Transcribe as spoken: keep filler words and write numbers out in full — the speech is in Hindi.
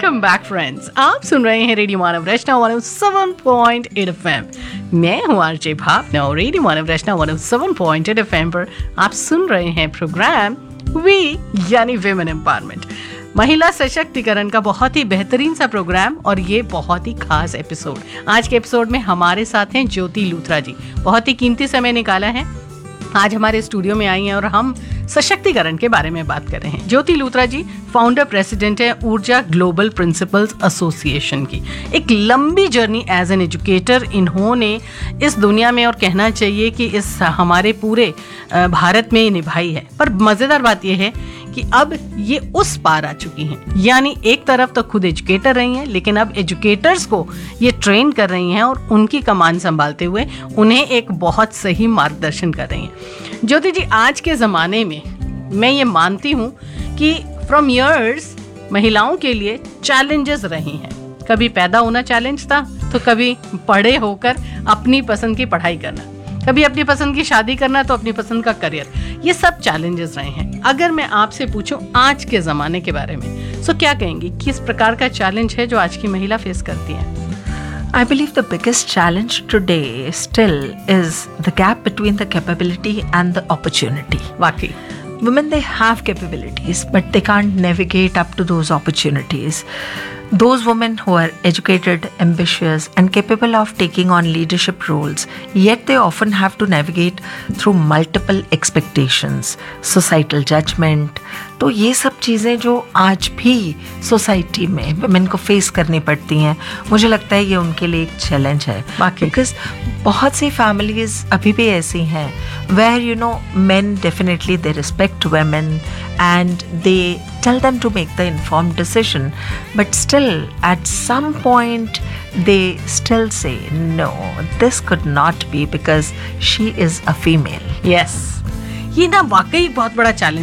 वेलकम बैक फ्रेंड्स, आप सुन रहे हैं रेडियो मानव रचना one O seven point eight F M. मैं हूँ आरजे भावना और रेडियो मानव रचना one O seven point eight F M पर आप सुन रहे हैं प्रोग्राम वी यानी विमेन एम्पावरमेंट, महिला सशक्तिकरण का बहुत ही बेहतरीन सा प्रोग्राम और ये बहुत ही खास एपिसोड। आज के एपिसोड में हमारे साथ हैं ज्योति लूथरा जी। बहुत ही कीमती समय निकाला है, आज हमारे स्टूडियो में आई हैं और हम सशक्तिकरण के बारे में बात कर रहे हैं। ज्योति लूथरा जी फाउंडर प्रेसिडेंट है ऊर्जा ग्लोबल प्रिंसिपल्स एसोसिएशन की। एक लंबी जर्नी एज एन एजुकेटर इन्होंने इस दुनिया में और कहना चाहिए कि इस हमारे पूरे भारत में निभाई है। पर मज़ेदार बात यह है कि अब ये उस पार आ चुकी हैं, यानी एक तरफ तो खुद एजुकेटर रही हैं, लेकिन अब एजुकेटर्स को ये ट्रेन कर रही हैं और उनकी कमान संभालते हुए उन्हें एक बहुत सही मार्गदर्शन कर रही हैं। ज्योति जी, आज के ज़माने में मैं ये मानती हूँ कि फ्रॉम ईयर्स महिलाओं के लिए चैलेंजेस रही हैं। कभी पैदा होना चैलेंज था, तो कभी पढ़े होकर अपनी पसंद की पढ़ाई करना, कभी अपनी पसंद की शादी करना, तो अपनी पसंद का करियर, ये सब चैलेंजेस रहे हैं। अगर मैं आपसे पूछूं आज के ज़माने के बारे में, सो क्या कहेंगी, किस प्रकार का चैलेंज है जो आज की महिला फेस करती है? I believe the biggest challenge today still is the gap between the capability and the opportunity. वाकई Women, they have capabilities, but they can't navigate up to those opportunities. Those women who are educated, ambitious, and capable of taking on leadership roles, yet they often have to navigate through multiple expectations, societal judgment. तो ये सब चीज़ें जो आज भी सोसाइटी में वुमेन को फेस करनी पड़ती हैं, मुझे लगता है ये उनके लिए एक चैलेंज है। बिकॉज बहुत सी फैमिलीज अभी भी ऐसी हैं where you know main definitely they respect women and they tell them to make the informed decision, but still at some point they still say no, this could not be because she is a female. Yes, ये ना वाकई बहुत बड़ा चैलेंज